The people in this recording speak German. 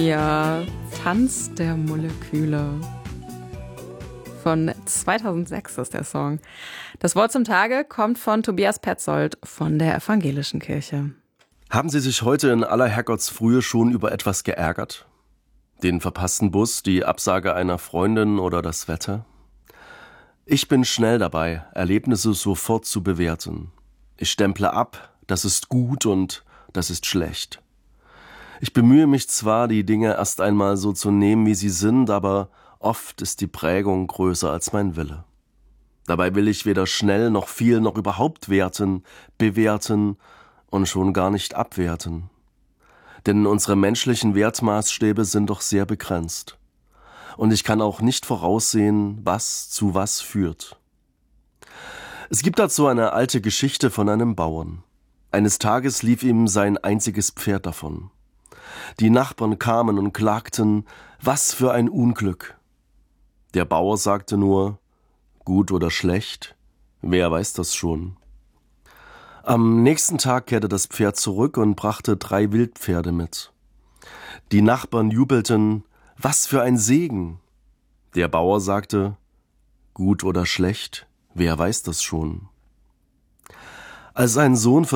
Ja, Tanz der Moleküle. Von 2006 ist der Song. Das Wort zum Tage kommt von Tobias Petzold von der Evangelischen Kirche. Haben Sie sich heute in aller Herrgottsfrühe schon über etwas geärgert? Den verpassten Bus, die Absage einer Freundin oder das Wetter? Ich bin schnell dabei, Erlebnisse sofort zu bewerten. Ich stemple ab, das ist gut und das ist schlecht. Ich bemühe mich zwar, die Dinge erst einmal so zu nehmen, wie sie sind, aber oft ist die Prägung größer als mein Wille. Dabei will ich weder schnell noch viel noch überhaupt werten, bewerten und schon gar nicht abwerten. Denn unsere menschlichen Wertmaßstäbe sind doch sehr begrenzt. Und ich kann auch nicht voraussehen, was zu was führt. Es gibt dazu eine alte Geschichte von einem Bauern. Eines Tages lief ihm sein einziges Pferd davon. Die Nachbarn kamen und klagten, was für ein Unglück. Der Bauer sagte nur, gut oder schlecht, wer weiß das schon. Am nächsten Tag kehrte das Pferd zurück und brachte 3 Wildpferde mit. Die Nachbarn jubelten, was für ein Segen. Der Bauer sagte, gut oder schlecht, wer weiß das schon. Als sein Sohn